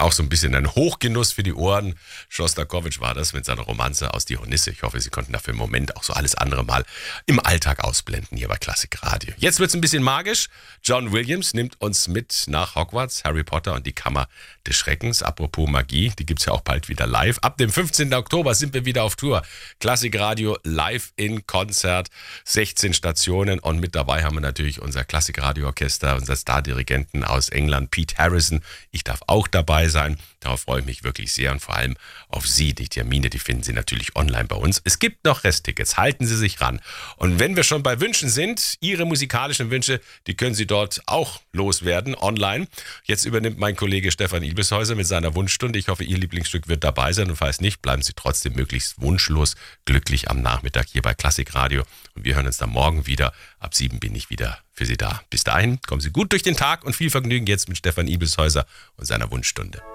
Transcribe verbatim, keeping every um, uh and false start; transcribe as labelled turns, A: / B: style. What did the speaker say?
A: auch so ein bisschen ein Hochgenuss für die Ohren. Schostakowitsch war das mit seiner Romanze aus Die Hornisse. Ich hoffe, Sie konnten dafür im Moment auch so alles andere mal im Alltag ausblenden hier bei Klassik Radio. Jetzt wird's ein bisschen magisch. John Williams nimmt uns mit nach Hogwarts, Harry Potter und die Kammer des Schreckens. Apropos Magie, die gibt's ja auch bald wieder live. Ab dem fünfzehnten Oktober sind wir wieder auf Tour. Klassik Radio live in Konzert, sechzehn Stationen und mit dabei haben wir natürlich unser Klassik Radio Orchester, unser Stardirigenten aus England, Pete Harrison. Ich darf auch dabei sein. Darauf freue ich mich wirklich sehr und vor allem auf Sie. Die Termine, die finden Sie natürlich online bei uns. Es gibt noch Resttickets, halten Sie sich ran. Und wenn wir schon bei Wünschen sind, Ihre musikalischen Wünsche, die können Sie dort auch loswerden, online. Jetzt übernimmt mein Kollege Stefan Ibishäuser mit seiner Wunschstunde. Ich hoffe, Ihr Lieblingsstück wird dabei sein und falls nicht, bleiben Sie trotzdem möglichst wunschlos glücklich am Nachmittag hier bei Klassik Radio. Und wir hören uns dann morgen wieder. Ab sieben bin ich wieder für Sie da. Bis dahin, kommen Sie gut durch den Tag und viel Vergnügen jetzt mit Stefan Ibishäuser und seiner Wunschstunde.